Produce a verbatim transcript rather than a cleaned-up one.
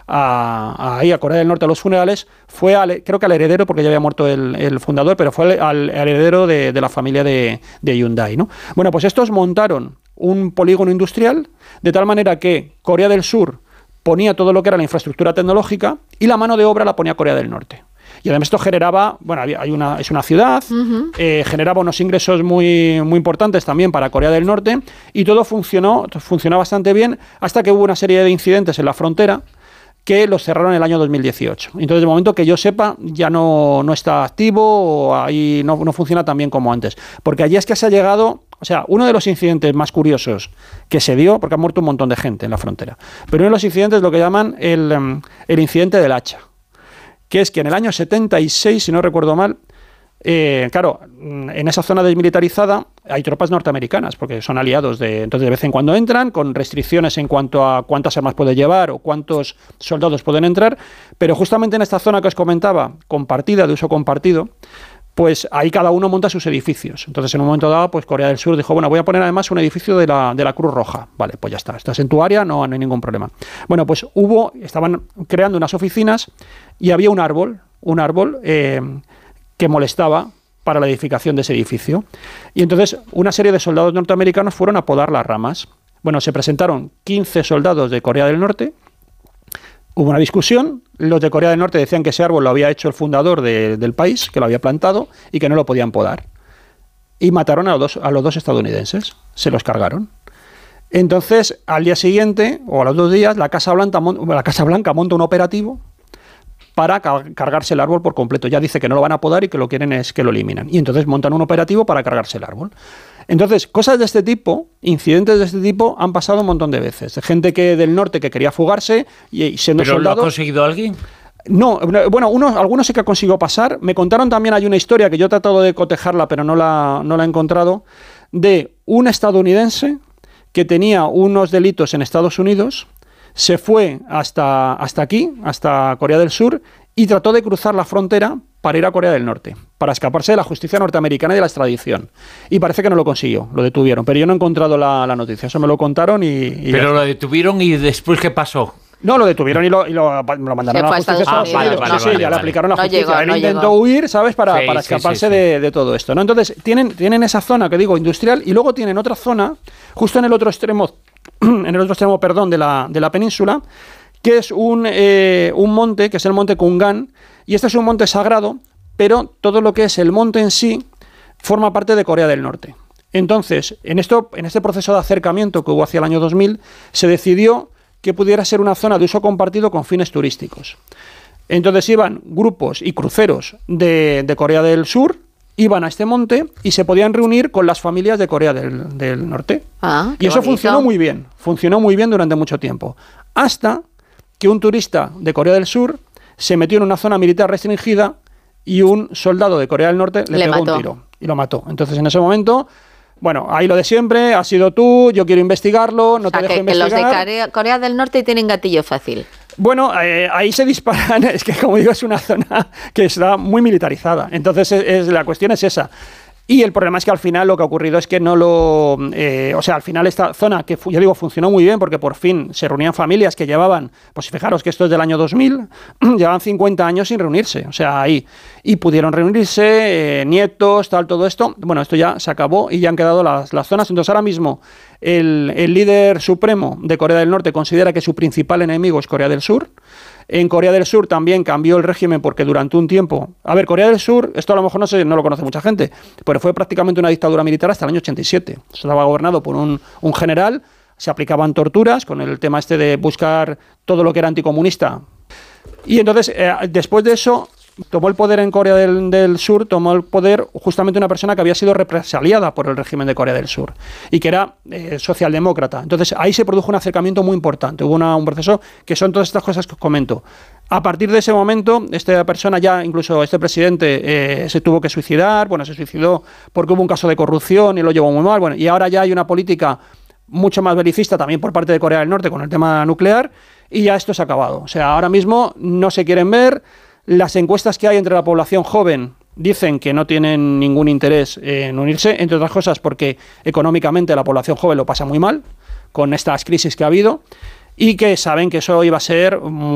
a, a, a Corea del Norte a los funerales, fue al, creo que al heredero, porque ya había muerto el, el fundador, pero fue al, al heredero de, de la familia de, de Hyundai, ¿no? Bueno, pues estos montaron un polígono industrial de tal manera que Corea del Sur ponía todo lo que era la infraestructura tecnológica y la mano de obra la ponía Corea del Norte. Y además esto generaba, bueno, hay una, es una ciudad, uh-huh. eh, generaba unos ingresos muy, muy importantes también para Corea del Norte y todo funcionó, funcionó bastante bien hasta que hubo una serie de incidentes en la frontera que los cerraron en el año dos mil dieciocho. Entonces, de momento que yo sepa, ya no, no está activo o ahí no, no funciona tan bien como antes. Porque allí es que se ha llegado, o sea, uno de los incidentes más curiosos que se dio, porque ha muerto un montón de gente en la frontera, pero uno de los incidentes es lo que llaman el, el incidente del hacha, que es que en el año setenta y seis, si no recuerdo mal, eh, claro, en esa zona desmilitarizada hay tropas norteamericanas, porque son aliados de... Entonces, de vez en cuando entran, con restricciones en cuanto a cuántas armas puede llevar o cuántos soldados pueden entrar, pero justamente en esta zona que os comentaba, compartida, de uso compartido, pues ahí cada uno monta sus edificios. Entonces, en un momento dado, pues Corea del Sur dijo, bueno, voy a poner además un edificio de la, de la Cruz Roja. Vale, pues ya está, estás en tu área, no, no hay ningún problema. Bueno, pues hubo, estaban creando unas oficinas y había un árbol, un árbol eh, que molestaba para la edificación de ese edificio. Y entonces una serie de soldados norteamericanos fueron a podar las ramas. Bueno, se presentaron quince soldados de Corea del Norte. Hubo una discusión, los de Corea del Norte decían que ese árbol lo había hecho el fundador de, del país, que lo había plantado y que no lo podían podar. Y mataron a los dos, a los dos estadounidenses, se los cargaron. Entonces, al día siguiente, o a los dos días, la Casa Blanca, la Casa Blanca monta un operativo para cargarse el árbol por completo. Ya dice que no lo van a podar y que lo quieren es que lo eliminan. Y entonces montan un operativo para cargarse el árbol. Entonces, cosas de este tipo, incidentes de este tipo, han pasado un montón de veces. De gente que del norte que quería fugarse y siendo ¿Pero soldados... lo ha conseguido alguien? No, bueno, unos, algunos sí que ha conseguido pasar. Me contaron también, hay una historia que yo he tratado de cotejarla, pero no la, no la he encontrado, de un estadounidense que tenía unos delitos en Estados Unidos, se fue hasta, hasta aquí, hasta Corea del Sur, y trató de cruzar la frontera para ir a Corea del Norte, para escaparse de la justicia norteamericana y de la extradición. Y parece que no lo consiguió, lo detuvieron, pero yo no he encontrado la, la noticia, eso me lo contaron y... y pero lo detuvieron y después, ¿qué pasó? No, lo detuvieron y lo, y lo, lo mandaron a la justicia. Ah, vale, vale, sí, vale, sí, vale, ya vale. le aplicaron la no justicia. llegó, Él no intentó llegó. huir, ¿sabes? Para, Sí, para sí, escaparse sí, sí. De, de todo esto, ¿no? Entonces, tienen, tienen esa zona que digo, industrial, y luego tienen otra zona, justo en el otro extremo, en el otro extremo, perdón, de la, de la península, que es un, eh, un monte, que es el monte Kungan, y este es un monte sagrado, pero todo lo que es el monte en sí forma parte de Corea del Norte. Entonces, en, esto, en este proceso de acercamiento que hubo hacia el año dos mil, se decidió que pudiera ser una zona de uso compartido con fines turísticos. Entonces iban grupos y cruceros de, de Corea del Sur, iban a este monte y se podían reunir con las familias de Corea del, del Norte. Ah, y eso bonito. funcionó muy bien, funcionó muy bien durante mucho tiempo. Hasta que un turista de Corea del Sur se metió en una zona militar restringida y un soldado de Corea del Norte le, Le pegó mató. un tiro y lo mató. Entonces en ese momento... Bueno, ahí lo de siempre, has sido tú, yo quiero investigarlo, no O sea, te dejo que, que investigar. los de Corea, Corea del Norte tienen gatillo fácil. Bueno, eh, ahí se disparan, es que como digo, es una zona que está muy militarizada. Entonces, es, es, la cuestión es esa. Y el problema es que al final lo que ha ocurrido es que no lo... Eh, o sea, al final esta zona, que yo digo, funcionó muy bien porque por fin se reunían familias que llevaban, pues fijaros que esto es del año dos mil, llevaban cincuenta años sin reunirse, o sea, ahí. Y pudieron reunirse, eh, nietos, tal, todo esto. Bueno, esto ya se acabó y ya han quedado las, las zonas. Entonces ahora mismo el, el líder supremo de Corea del Norte considera que su principal enemigo es Corea del Sur. En Corea del Sur también cambió el régimen porque durante un tiempo... A ver, Corea del Sur, esto a lo mejor no, sé, no lo conoce mucha gente, pero fue prácticamente una dictadura militar hasta el año ochenta y siete. Estaba gobernado por un, un general, se aplicaban torturas con el tema este de buscar todo lo que era anticomunista. Y entonces, eh, después de eso... Tomó el poder en Corea del, del Sur, tomó el poder justamente una persona que había sido represaliada por el régimen de Corea del Sur y que era eh, socialdemócrata. Entonces ahí se produjo un acercamiento muy importante, hubo una, un proceso que son todas estas cosas que os comento. A partir de ese momento, esta persona ya, incluso este presidente, eh, se tuvo que suicidar, bueno, se suicidó porque hubo un caso de corrupción y lo llevó muy mal, bueno, y ahora ya hay una política mucho más belicista también por parte de Corea del Norte con el tema nuclear y ya esto se ha acabado. O sea, ahora mismo no se quieren ver. Las encuestas que hay entre la población joven dicen que no tienen ningún interés en unirse, entre otras cosas porque económicamente la población joven lo pasa muy mal con estas crisis que ha habido y que saben que eso iba a ser